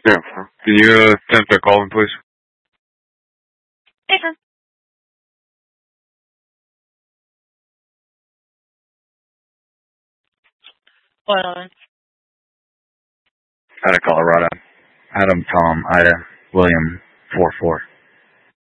Yeah. Can you attempt that calling, please? Hey, sir. What on? Out of Colorado. Adam, Tom, Ida, William, 4-4.